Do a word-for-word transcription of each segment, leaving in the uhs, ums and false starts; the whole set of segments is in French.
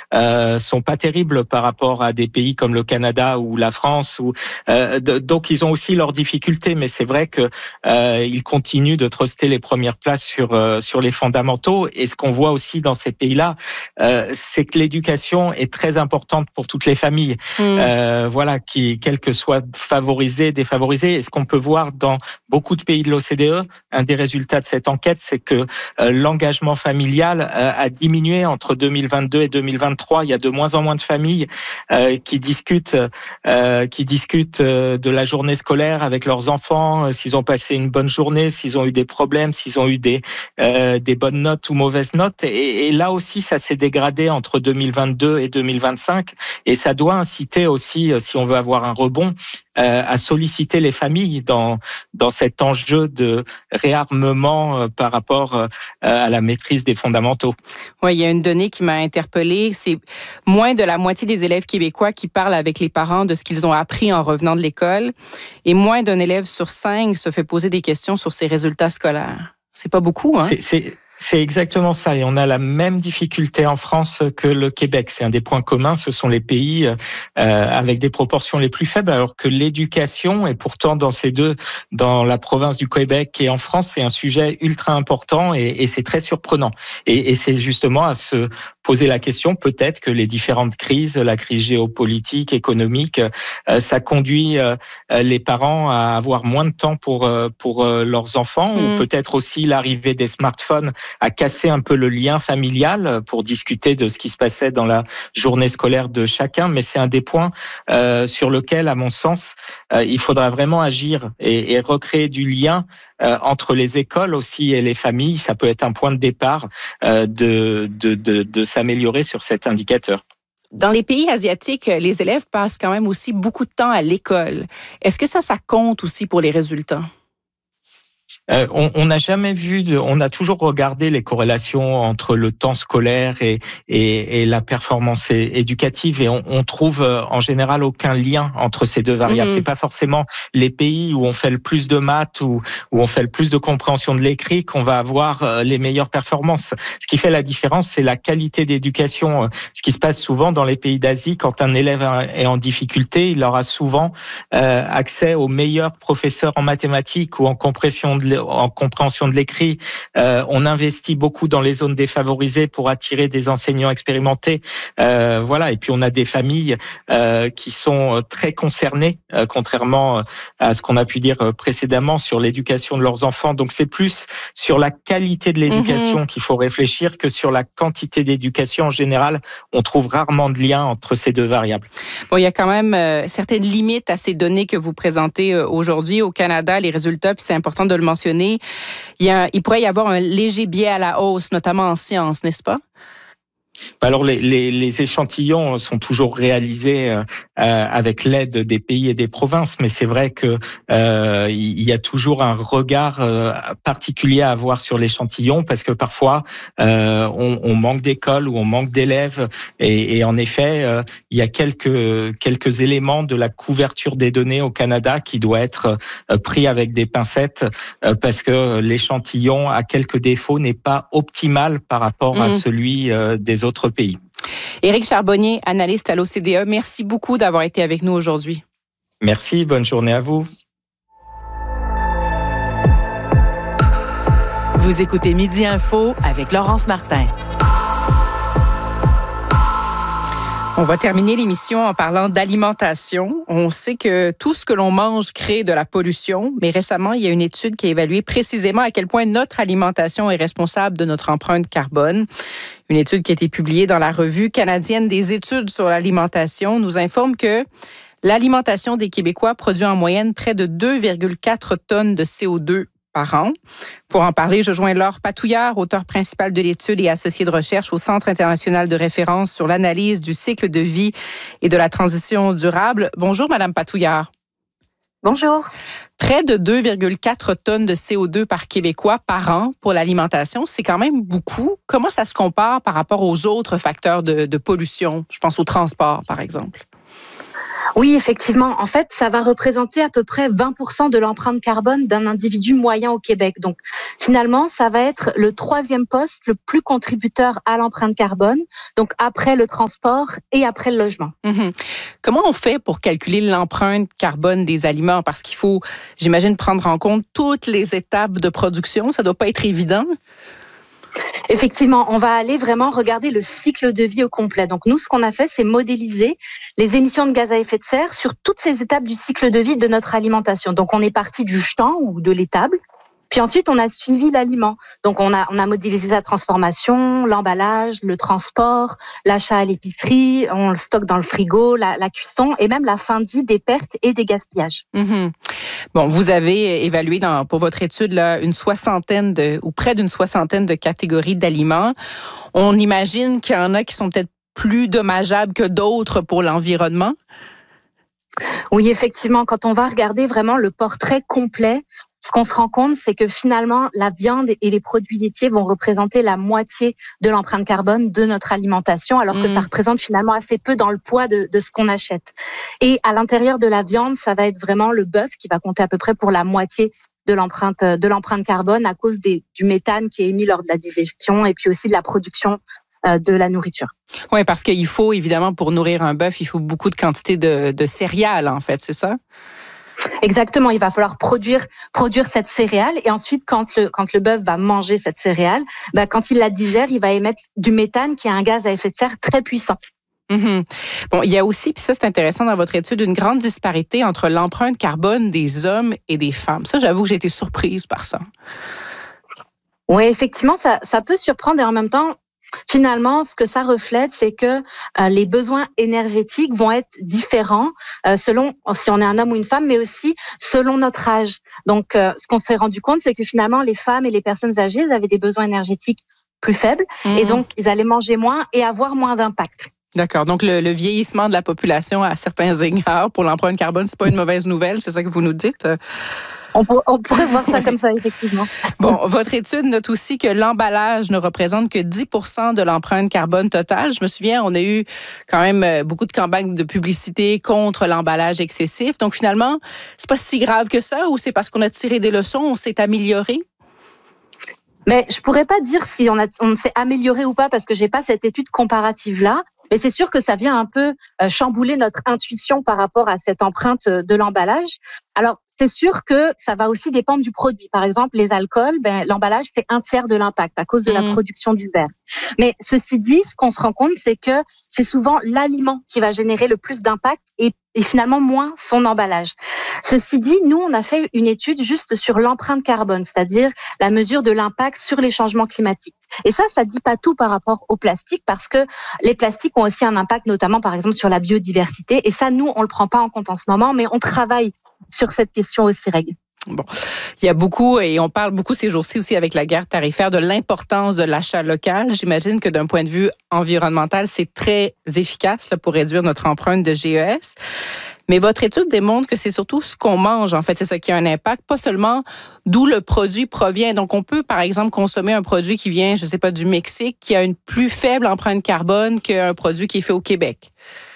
euh, sont pas terribles par rapport à des pays comme le Canada ou la France. Ou, euh, de, donc ils ont aussi leurs difficultés, mais c'est vrai que euh, ils continuent de truster les premières places sur euh, sur les fondamentaux. Et ce qu'on voit aussi dans ces pays-là, euh, c'est que l'éducation est très importante pour toutes les familles. Mmh. Euh, voilà, qui quel que soit favorisé, défavorisé. Et ce qu'on peut voir dans beaucoup de pays de l'O C D E, un des résultats de cette enquête, c'est que euh, l'engagement familial euh, a diminué entre deux mille vingt-deux et deux mille vingt-trois. Il y a de moins en moins de familles euh, qui discutent, euh, qui discutent euh, de la journée scolaire avec leurs enfants, euh, s'ils ont passé une bonne journée, s'ils ont eu des problèmes, s'ils ont eu des euh, des bonnes notes ou mauvaises notes. Et, et là aussi, ça s'est dégradé entre deux mille vingt-deux et deux mille vingt-cinq. Et ça doit inciter aussi, si on veut avoir un rebond, euh, à solliciter les familles dans dans cet enjeu de réarmement euh, par rapport euh, à la maîtrise des fondamentaux. Oui, il y a une donnée qui m'a interpellée. C'est moins de la moitié des élèves québécois qui parlent avec les parents de ce qu'ils ont appris en revenant de l'école, et moins d'un élève sur cinq se fait poser des questions sur ses résultats scolaires. C'est pas beaucoup, hein? C'est, c'est... C'est exactement ça, et on a la même difficulté en France que le Québec. C'est un des points communs, ce sont les pays euh, avec des proportions les plus faibles, alors que l'éducation, et pourtant dans ces deux, dans la province du Québec et en France, c'est un sujet ultra important, et, et c'est très surprenant. Et, et c'est justement à se poser la question, peut-être que les différentes crises, la crise géopolitique, économique, euh, ça conduit euh, les parents à avoir moins de temps pour euh, pour euh, leurs enfants, mmh. ou peut-être aussi l'arrivée des smartphones à casser un peu le lien familial pour discuter de ce qui se passait dans la journée scolaire de chacun. Mais c'est un des points euh, sur lequel, à mon sens, euh, il faudra vraiment agir et, et recréer du lien euh, entre les écoles aussi et les familles. Ça peut être un point de départ euh, de, de, de, de s'améliorer sur cet indicateur. Dans les pays asiatiques, les élèves passent quand même aussi beaucoup de temps à l'école. Est-ce que ça, ça compte aussi pour les résultats? Euh, on n'a jamais vu, de, on a toujours regardé les corrélations entre le temps scolaire et, et, et la performance éducative, et on, on trouve en général aucun lien entre ces deux variables. Mm-hmm. C'est pas forcément les pays où on fait le plus de maths ou où on fait le plus de compréhension de l'écrit qu'on va avoir les meilleures performances. Ce qui fait la différence, c'est la qualité d'éducation. Ce qui se passe souvent dans les pays d'Asie, quand un élève est en difficulté, il aura souvent euh, accès aux meilleurs professeurs en mathématiques ou en compréhension de en compréhension de l'écrit. Euh, on investit beaucoup dans les zones défavorisées pour attirer des enseignants expérimentés. Euh, voilà. Et puis on a des familles euh, qui sont très concernées, euh, contrairement à ce qu'on a pu dire précédemment sur l'éducation de leurs enfants. Donc c'est plus sur la qualité de l'éducation mmh. qu'il faut réfléchir que sur la quantité d'éducation. En général, on trouve rarement de lien entre ces deux variables. Bon, il y a quand même euh, certaines limites à ces données que vous présentez euh, aujourd'hui au Canada, les résultats, puis c'est important de le mentionner. Il, y a, il pourrait y avoir un léger biais à la hausse, notamment en sciences, n'est-ce pas? Alors les, les, les échantillons sont toujours réalisés euh, avec l'aide des pays et des provinces, mais c'est vrai que euh, il y a toujours un regard euh, particulier à avoir sur l'échantillon, parce que parfois euh, on, on manque d'écoles ou on manque d'élèves, et, et en effet euh, il y a quelques quelques éléments de la couverture des données au Canada qui doit être euh, pris avec des pincettes, euh, parce que l'échantillon a quelques défauts, n'est pas optimal par rapport mmh. à celui euh, des autres autres pays. Éric Charbonnier, analyste à l'O C D E, merci beaucoup d'avoir été avec nous aujourd'hui. Merci, bonne journée à vous. Vous écoutez Midi Info avec Laurence Martin. On va terminer l'émission en parlant d'alimentation. On sait que tout ce que l'on mange crée de la pollution, mais récemment, il y a une étude qui a évalué précisément à quel point notre alimentation est responsable de notre empreinte carbone. Une étude qui a été publiée dans la Revue canadienne des études sur l'alimentation nous informe que l'alimentation des Québécois produit en moyenne près de deux virgule quatre tonnes de C O deux par an. Pour en parler, je joins Laure Patouillard, auteure principale de l'étude et associée de recherche au Centre international de référence sur l'analyse du cycle de vie et de la transition durable. Bonjour, Madame Patouillard. Bonjour. Près de deux virgule quatre tonnes de C O deux par Québécois par an pour l'alimentation, c'est quand même beaucoup. Comment ça se compare par rapport aux autres facteurs de, de pollution? Je pense au transport, par exemple. Oui, effectivement. En fait, ça va représenter à peu près vingt pour cent de l'empreinte carbone d'un individu moyen au Québec. Donc, finalement, ça va être le troisième poste le plus contributeur à l'empreinte carbone, donc après le transport et après le logement. Mmh. Comment on fait pour calculer l'empreinte carbone des aliments? Parce qu'il faut, j'imagine, prendre en compte toutes les étapes de production. Ça ne doit pas être évident. Effectivement, on va aller vraiment regarder le cycle de vie au complet. Donc nous, ce qu'on a fait, c'est modéliser les émissions de gaz à effet de serre sur toutes ces étapes du cycle de vie de notre alimentation. Donc on est parti du champ ou de l'étable. Puis ensuite, on a suivi l'aliment. Donc, on a, on a modélisé la transformation, l'emballage, le transport, l'achat à l'épicerie, on le stocke dans le frigo, la, la cuisson et même la fin de vie des pertes et des gaspillages. Mmh. Bon, vous avez évalué dans, pour votre étude là, une soixantaine de, ou près d'une soixantaine de catégories d'aliments. On imagine qu'il y en a qui sont peut-être plus dommageables que d'autres pour l'environnement. Oui, effectivement, quand on va regarder vraiment le portrait complet, ce qu'on se rend compte, c'est que finalement, la viande et les produits laitiers vont représenter la moitié de l'empreinte carbone de notre alimentation, alors que mmh. ça représente finalement assez peu dans le poids de, de ce qu'on achète. Et à l'intérieur de la viande, ça va être vraiment le bœuf qui va compter à peu près pour la moitié de l'empreinte de l'empreinte carbone à cause des, du méthane qui est émis lors de la digestion et puis aussi de la production de la nourriture. Oui, parce qu'il faut, évidemment, pour nourrir un bœuf, il faut beaucoup de quantité de, de céréales, en fait, c'est ça? Exactement, il va falloir produire produire cette céréale et ensuite, quand le, quand le bœuf va manger cette céréale, ben, quand il la digère, il va émettre du méthane qui est un gaz à effet de serre très puissant. Mmh. Bon, il y a aussi, puis ça c'est intéressant dans votre étude, une grande disparité entre l'empreinte carbone des hommes et des femmes. Ça, j'avoue que j'ai été surprise par ça. Oui, effectivement, ça, ça peut surprendre et en même temps, finalement, ce que ça reflète, c'est que euh, les besoins énergétiques vont être différents euh, selon si on est un homme ou une femme, mais aussi selon notre âge. Donc, euh, ce qu'on s'est rendu compte, c'est que finalement, les femmes et les personnes âgées, elles avaient des besoins énergétiques plus faibles mmh. et donc ils allaient manger moins et avoir moins d'impact. D'accord. Donc, le, le vieillissement de la population à certains égards pour l'empreinte carbone, c'est pas une mauvaise nouvelle, c'est ça que vous nous dites? On, pour, on pourrait voir ça comme ça, effectivement. Bon, votre étude note aussi que l'emballage ne représente que dix pour cent de l'empreinte carbone totale. Je me souviens, on a eu quand même beaucoup de campagnes de publicité contre l'emballage excessif. Donc, finalement, c'est pas si grave que ça ou c'est parce qu'on a tiré des leçons, on s'est amélioré? Mais je pourrais pas dire si on, a, on s'est amélioré ou pas parce que j'ai pas cette étude comparative-là. Mais c'est sûr que ça vient un peu chambouler notre intuition par rapport à cette empreinte de l'emballage. Alors, c'est sûr que ça va aussi dépendre du produit. Par exemple, les alcools, ben, l'emballage, c'est un tiers de l'impact à cause de la production du verre. Mais ceci dit, ce qu'on se rend compte, c'est que c'est souvent l'aliment qui va générer le plus d'impact et, et finalement moins son emballage. Ceci dit, nous, on a fait une étude juste sur l'empreinte carbone, c'est-à-dire la mesure de l'impact sur les changements climatiques. Et ça, ça dit pas tout par rapport au plastique parce que les plastiques ont aussi un impact, notamment, par exemple, sur la biodiversité. Et ça, nous, on le prend pas en compte en ce moment, mais on travaille sur cette question aussi, Reg. Bon, il y a beaucoup, et on parle beaucoup ces jours-ci aussi avec la guerre tarifaire, de l'importance de l'achat local. J'imagine que d'un point de vue environnemental, c'est très efficace là, pour réduire notre empreinte de G E S. Mais votre étude démontre que c'est surtout ce qu'on mange, en fait, c'est ça qui a un impact, pas seulement d'où le produit provient. Donc, on peut, par exemple, consommer un produit qui vient, je sais pas, du Mexique, qui a une plus faible empreinte carbone qu'un produit qui est fait au Québec.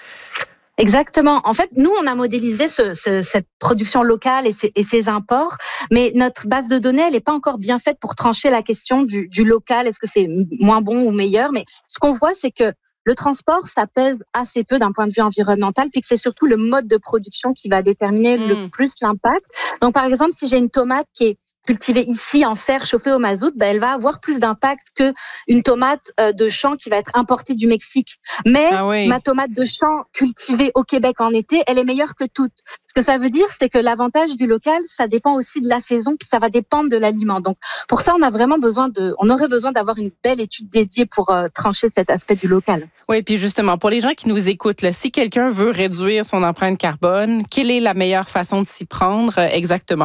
Exactement. En fait, nous, on a modélisé ce, ce, cette production locale et ces, et ces imports, mais notre base de données, elle n'est pas encore bien faite pour trancher la question du, du local. Est-ce que c'est moins bon ou meilleur? Mais ce qu'on voit, c'est que le transport, ça pèse assez peu d'un point de vue environnemental, puis que c'est surtout le mode de production qui va déterminer mmh. le plus l'impact. Donc, par exemple, si j'ai une tomate qui est cultivée ici en serre chauffée au mazout, ben elle va avoir plus d'impact que une tomate de champ qui va être importée du Mexique. Mais ah oui. ma tomate de champ cultivée au Québec en été, elle est meilleure que toutes. Ce que ça veut dire, c'est que l'avantage du local, ça dépend aussi de la saison, puis ça va dépendre de l'aliment. Donc pour ça, on a vraiment besoin de, on aurait besoin d'avoir une belle étude dédiée pour euh, trancher cet aspect du local. Oui, puis justement, pour les gens qui nous écoutent, là, si quelqu'un veut réduire son empreinte carbone, quelle est la meilleure façon de s'y prendre euh, exactement?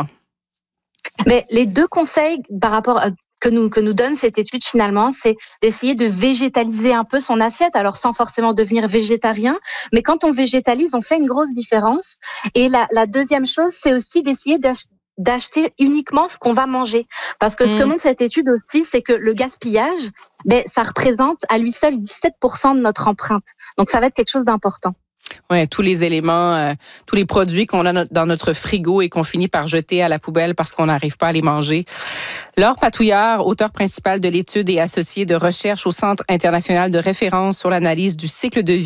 Mais les deux conseils par rapport à, que nous que nous donne cette étude finalement, c'est d'essayer de végétaliser un peu son assiette. Alors sans forcément devenir végétarien, mais quand on végétalise, on fait une grosse différence. Et la, la deuxième chose, c'est aussi d'essayer d'acheter d'acheter uniquement ce qu'on va manger. Parce que mmh. ce que montre cette étude aussi, c'est que le gaspillage, ben, ça représente à lui seul dix-sept pour cent de notre empreinte. Donc ça va être quelque chose d'important. Ouais, tous les éléments, euh, tous les produits qu'on a no- dans notre frigo et qu'on finit par jeter à la poubelle parce qu'on n'arrive pas à les manger. Laure Patouillard, auteure principale de l'étude et associée de recherche au Centre international de référence sur l'analyse du cycle de vie